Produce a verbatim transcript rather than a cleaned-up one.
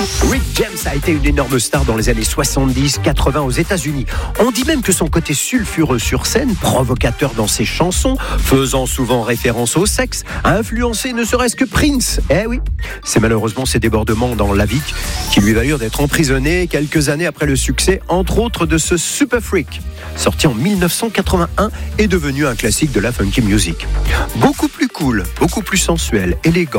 Rick James a été une énorme star dans les années soixante-dix quatre-vingts aux États-Unis. On dit même que son côté sulfureux sur scène, provocateur dans ses chansons, faisant souvent référence au sexe, a influencé ne serait-ce que Prince. Eh oui, c'est malheureusement ces débordements dans la vie qui lui valurent d'être emprisonné quelques années après le succès, entre autres de ce Super Freak, sorti en dix-neuf cent quatre-vingt-un et devenu un classique de la funky music. Beaucoup plus cool, beaucoup plus sensuel, élégant.